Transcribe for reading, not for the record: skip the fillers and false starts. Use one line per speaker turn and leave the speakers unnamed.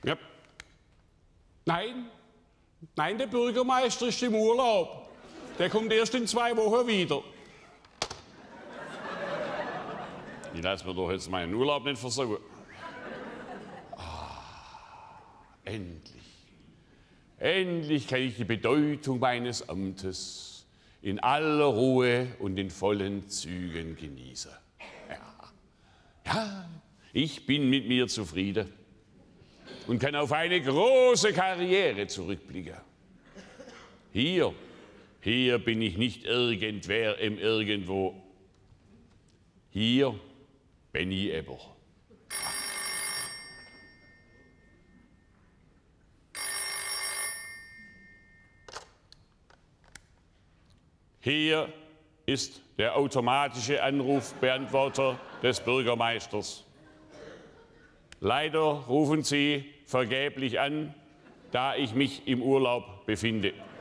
Ja. Nein, nein, der Bürgermeister ist im Urlaub. Der kommt erst in 2 Wochen wieder. Ich lasse mir doch jetzt meinen Urlaub nicht versauen. Endlich. Endlich kann ich die Bedeutung meines Amtes in aller Ruhe und in vollen Zügen genießen. Ja, ich bin mit mir zufrieden und kann auf eine große Karriere zurückblicken. Hier bin ich nicht irgendwer im Irgendwo. Hier Benny Ebber. Hier ist der automatische Anrufbeantworter des Bürgermeisters. Leider rufen Sie vergeblich an, da ich mich im Urlaub befinde.